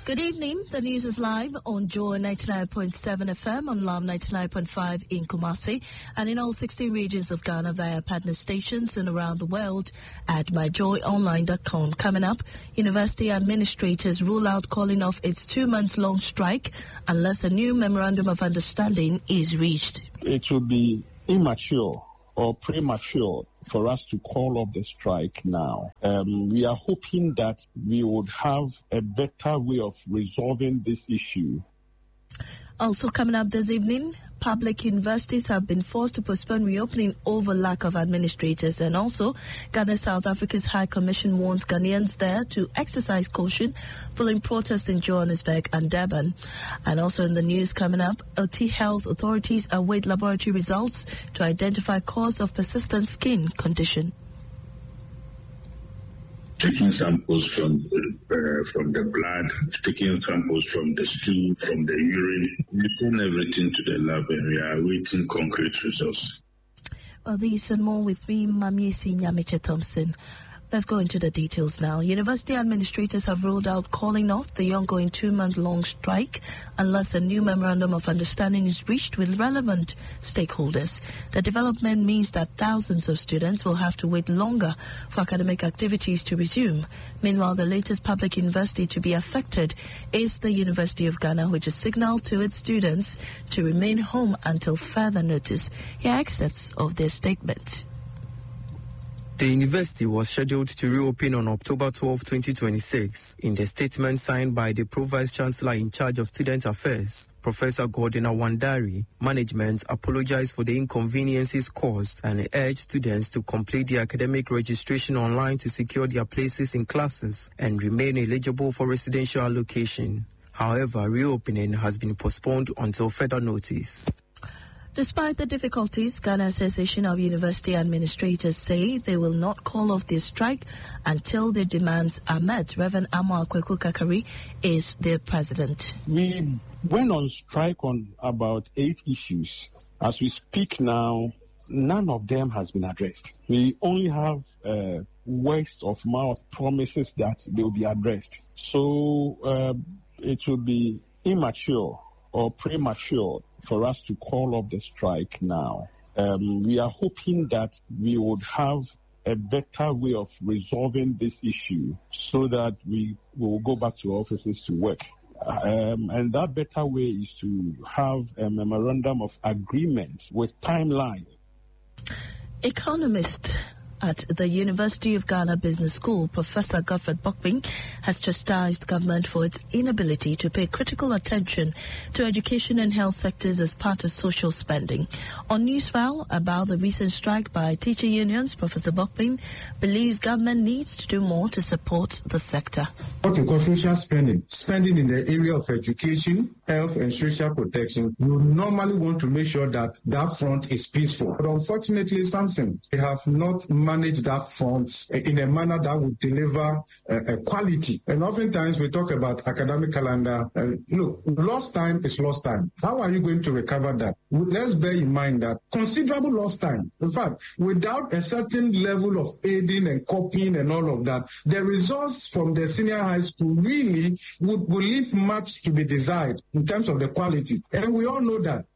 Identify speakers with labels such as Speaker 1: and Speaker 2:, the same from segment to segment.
Speaker 1: Good evening. The news is live on Joy 99.7 FM, on Lam 99.5 in Kumasi, and in all 16 regions of Ghana via partner stations and around the world at myjoyonline.com. Coming up, university administrators rule out calling off its 2 months long strike unless a new memorandum of understanding is reached.
Speaker 2: It would be immature or premature for us to call off the strike now. We are hoping that we would have a better way of resolving this issue.
Speaker 1: Also coming up this evening, public universities have been forced to postpone reopening over lack of administrators, and also Ghana South Africa's High Commission warns Ghanaians there to exercise caution following protests in Johannesburg and Durban. And also in the news coming up, OT health authorities await laboratory results to identify cause of persistent skin condition.
Speaker 3: Taking samples from the blood, taking samples from the stool, from the urine. We send everything to the lab and we are awaiting concrete results.
Speaker 1: Well, these and more with me, Mamiesi Nyamiche Thompson. Let's go into the details now. University administrators have ruled out calling off the ongoing 2-month-long strike unless a new memorandum of understanding is reached with relevant stakeholders. The development means that thousands of students will have to wait longer for academic activities to resume. Meanwhile, the latest public university to be affected is the University of Ghana, which has signaled to its students to remain home until further notice. Here are excerpts of their statement.
Speaker 4: The university was scheduled to reopen on October 12, 2026. In the statement signed by the Pro-Vice-Chancellor in charge of Student Affairs, Professor Gordon Awandari, management apologized for the inconveniences caused and urged students to complete their academic registration online to secure their places in classes and remain eligible for residential allocation. However, reopening has been postponed until further notice.
Speaker 1: Despite the difficulties, Ghana Association of University Administrators say they will not call off their strike until their demands are met. Reverend Amo Akweku Kakari is their president.
Speaker 2: We went on strike on about 8 issues. As we speak now, none of them has been addressed. We only have words of mouth promises that they will be addressed. So it will be immature or premature for us to call off the strike now. We are hoping that we would have a better way of resolving this issue so that we will go back to offices to work. And that better way is to have a memorandum of agreement with timeline.
Speaker 1: Economist at the University of Ghana Business School, Professor Godfred Bokping has chastised government for its inability to pay critical attention to education and health sectors as part of social spending. On Newsfile about the recent strike by teacher unions, Professor Bokping believes government needs to do more to support the sector.
Speaker 5: What we call social spending in the area of education, health and social protection, you normally want to make sure that that front is peaceful. But unfortunately, something we have not manage that front in a manner that would deliver a quality. And oftentimes we talk about academic calendar. Look, lost time is lost time. How are you going to recover that? Let's bear in mind that considerable lost time. In fact, without a certain level of aiding and copying and all of that, the results from the senior high school really would leave much to be desired in terms of the quality. And we all know that.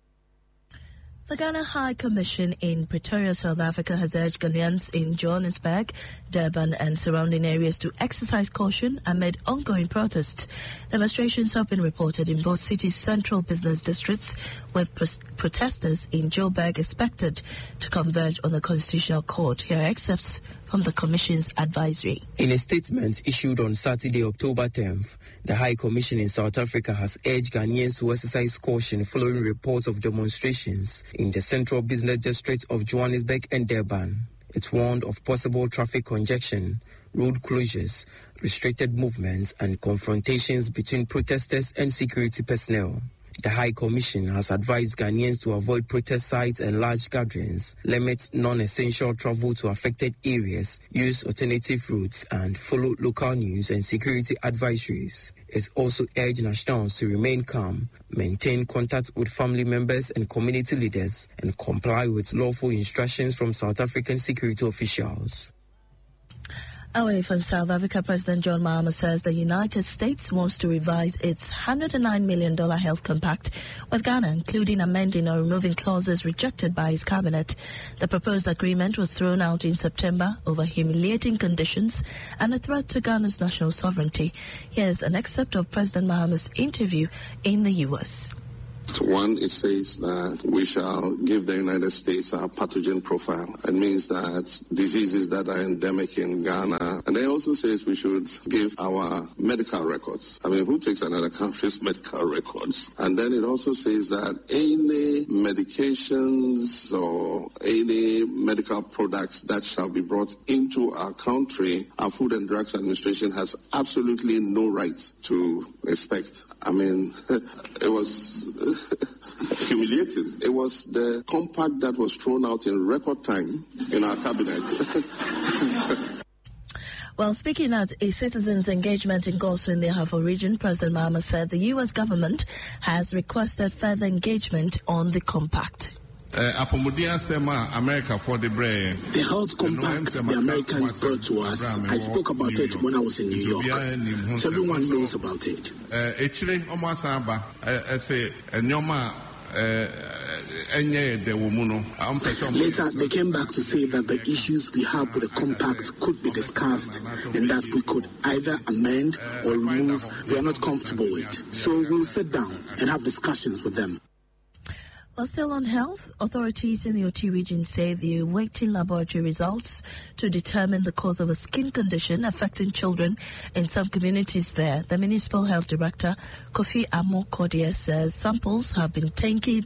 Speaker 1: The Ghana High Commission in Pretoria, South Africa, has urged Ghanaians in Johannesburg, Durban and surrounding areas to exercise caution amid ongoing protests. Demonstrations have been reported in both cities' central business districts, with protesters in Joburg expected to converge on the Constitutional Court. Here are excerpts from the Commission's advisory.
Speaker 4: In a statement issued on Saturday, October 10th, the High Commission in South Africa has urged Ghanaians to exercise caution following reports of demonstrations in the central business districts of Johannesburg and Durban. It warned of possible traffic congestion, road closures, restricted movements, and confrontations between protesters and security personnel. The High Commission has advised Ghanaians to avoid protest sites and large gatherings, limit non-essential travel to affected areas, use alternative routes, and follow local news and security advisories. It also urged nationals to remain calm, maintain contact with family members and community leaders, and comply with lawful instructions from South African security officials.
Speaker 1: Away from South Africa, President John Mahama says the United States wants to revise its $109 million health compact with Ghana, including amending or removing clauses rejected by his cabinet. The proposed agreement was thrown out in September over humiliating conditions and a threat to Ghana's national sovereignty. Here's an excerpt of President Mahama's interview in the U.S.
Speaker 6: One, it says that we shall give the United States a pathogen profile. It means that diseases that are endemic in Ghana. And it also says we should give our medical records. I mean, who takes another country's medical records? And then it also says that any medications or any medical products that shall be brought into our country, our Food and Drugs Administration has absolutely no right to inspect. I mean, it was humiliating. It was the compact that was thrown out in record time in our cabinet.
Speaker 1: Well, speaking at a citizens' engagement in Gosu in the Ahafo region, President Mahama said the U.S. government has requested further engagement on the compact.
Speaker 7: The
Speaker 8: health compact the Americans brought to us, I spoke about it when I was in New York, so everyone knows about it. Later, they came back to say that the issues we have with the compact could be discussed and that we could either amend or remove. We are not comfortable with. So we'll sit down and have discussions with them.
Speaker 1: While still on health, authorities in the OT region say they're awaiting laboratory results to determine the cause of a skin condition affecting children in some communities there. The Municipal Health Director, Kofi Amo-Kodie, says samples have been taken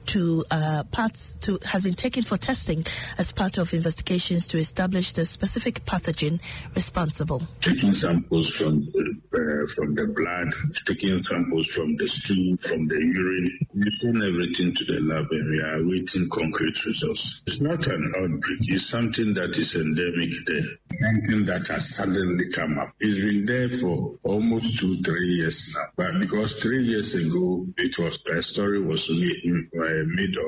Speaker 1: has been taken for testing as part of investigations to establish the specific pathogen responsible.
Speaker 3: Taking samples from the blood, taking samples from the stool, from the urine, we send everything to the lab and we are awaiting concrete results. It's not an outbreak, it's something that is endemic there, something that has suddenly come up. It's been there for almost 2-3 years now, but because 3 years ago a story was made on it.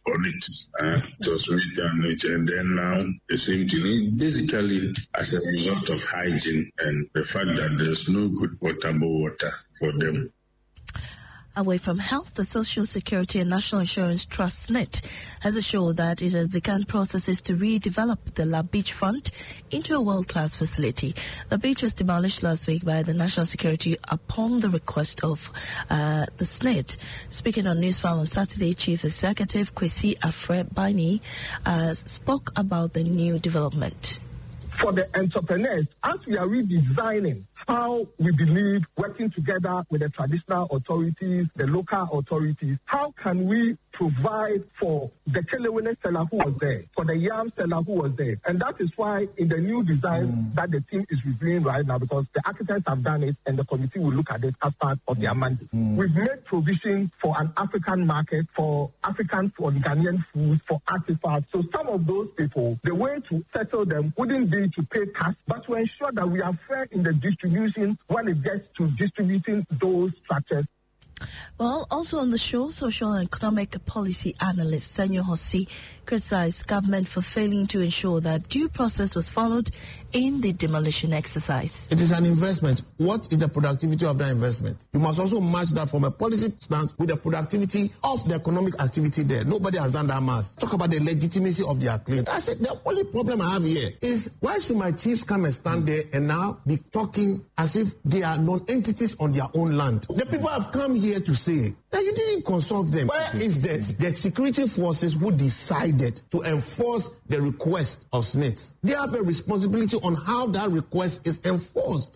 Speaker 3: It was made on it, and then now the same thing. Basically, as a result of hygiene and the fact that there's no good potable water for them.
Speaker 1: Away from health, the Social Security and National Insurance Trust, SNIT, has assured that it has begun processes to redevelop the La Beachfront into a world-class facility. The beach was demolished last week by the National Security upon the request of the SNIT. Speaking on Newsfile on Saturday, Chief Executive Kwesi Afre-Bani spoke about the new development.
Speaker 9: For the entrepreneurs, as we are redesigning how we believe working together with the traditional authorities, the local authorities, how can we provide for the kelewele seller who was there, for the yam seller who was there. And that is why in the new design that the team is reviewing right now, because the architects have done it and the committee will look at it as part of their mandate. We've made provision for an African market, for Ghanaian food, for artifacts. So some of those people, the way to settle them wouldn't be to pay tax, but to ensure that we are fair in the distribution when it gets to distributing those structures.
Speaker 1: Well, also on the show, social and economic policy analyst Senyo Hossi criticized government for failing to ensure that due process was followed in the demolition exercise.
Speaker 10: It is an investment. What is the productivity of that investment? You must also match that from a policy stance with the productivity of the economic activity there. Nobody has done that mass. Talk about the legitimacy of their claim. I said the only problem I have here is why should my chiefs come and stand there and now be talking as if they are non-entities on their own land? The people have come here to say that you didn't consult them. Where is the security forces who decided to enforce the request of SNIT? They have a responsibility on how that request is enforced.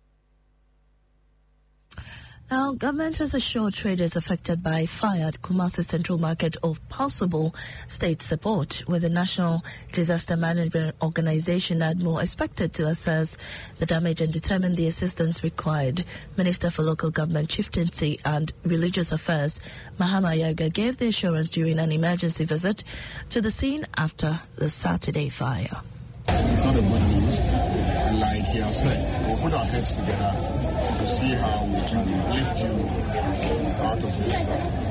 Speaker 1: Now, government has assured traders affected by fire at Kumasi Central Market of possible state support, with the National Disaster Management Organization NADMO expected to assess the damage and determine the assistance required. Minister for Local Government, Chieftaincy and Religious Affairs, Mahama Yaga, gave the assurance during an emergency visit to the scene after the Saturday fire.
Speaker 11: It's not a good news. Like he has said, we'll put our heads together to see how we can lift you out of this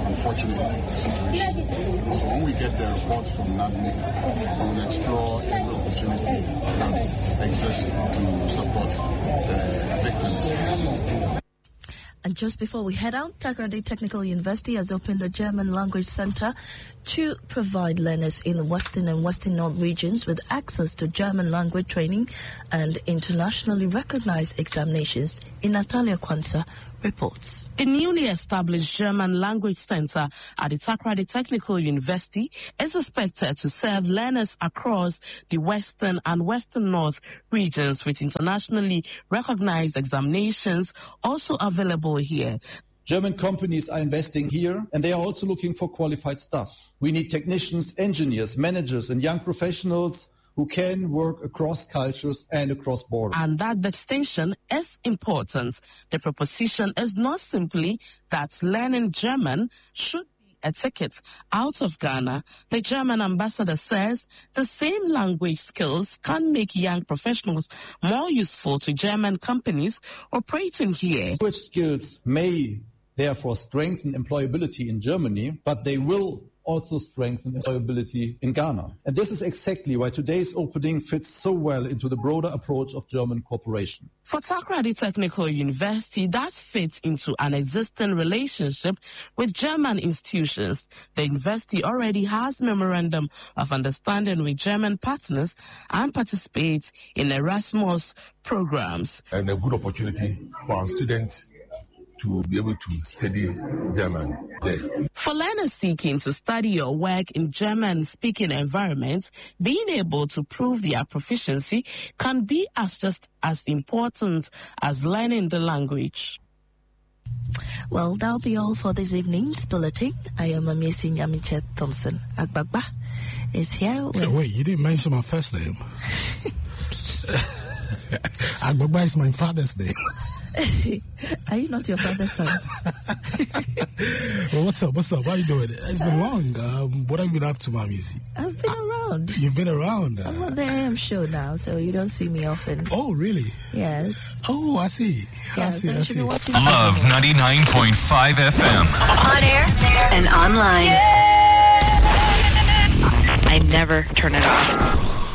Speaker 11: unfortunate situation. So when we get the reports from NADMIC, we will explore every opportunity that exists to support the victims.
Speaker 1: And just before we head out, Takoradi Technical University has opened a German language center to provide learners in the Western and Western North regions with access to German language training and internationally recognized examinations. In Natalia Kwanzaa reports.
Speaker 7: The newly established German language center at the Takoradi Technical University is expected to serve learners across the Western and Western North regions with internationally recognized examinations also available here.
Speaker 12: German companies are investing here, and they are also looking for qualified staff. We need technicians, engineers, managers, and young professionals who can work across cultures and across borders.
Speaker 7: And that distinction is important. The proposition is not simply that learning German should be a ticket out of Ghana. The German ambassador says the same language skills can make young professionals more useful to German companies operating here.
Speaker 12: Language skills may therefore strengthen employability in Germany, but they will also strengthen employability in Ghana. And this is exactly why today's opening fits so well into the broader approach of German cooperation.
Speaker 7: For Takoradi Technical University, that fits into an existing relationship with German institutions. The university already has memorandum of understanding with German partners and participates in Erasmus programs.
Speaker 13: And a good opportunity for our students to be able to study German there.
Speaker 7: For learners seeking to study or work in German-speaking environments, being able to prove their proficiency can be just as important as learning the language.
Speaker 1: Well, that'll be all for this evening's bulletin. I am Amiesi Nyamiche Thompson. Agbagba is here.
Speaker 14: Hey, wait, you didn't mention my first name. Agbagba is my father's name.
Speaker 1: Are you not your father's son?
Speaker 14: Well, what's up? How are you doing? It's been long. What have you been up to, Mamiesi?
Speaker 1: I've been around.
Speaker 14: You've been around?
Speaker 1: I'm on the AM show now, so you don't see me often.
Speaker 14: Oh, really?
Speaker 1: Yes.
Speaker 14: Oh, I see.
Speaker 1: Yeah,
Speaker 14: I see.
Speaker 1: so you should be watching
Speaker 15: Love 99.5 FM.
Speaker 16: On air and online.
Speaker 17: I never turn it off.